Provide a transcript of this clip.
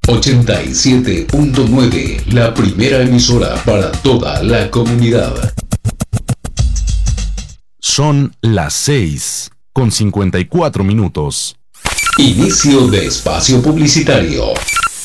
87.9, la primera emisora para toda la comunidad. Son las 6:54. Inicio de espacio publicitario.